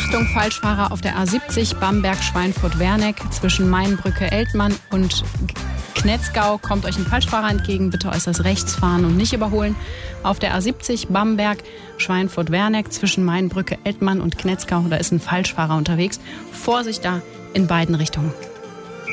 Achtung, Falschfahrer auf der A70 Bamberg-Schweinfurt-Werneck zwischen Mainbrücke-Eltmann und Knetzgau kommt euch ein Falschfahrer entgegen. Bitte äußerst rechts fahren und nicht überholen. Auf der A70 Bamberg-Schweinfurt-Werneck zwischen Mainbrücke-Eltmann und Knetzgau, da ist ein Falschfahrer unterwegs. Vorsicht da in beiden Richtungen.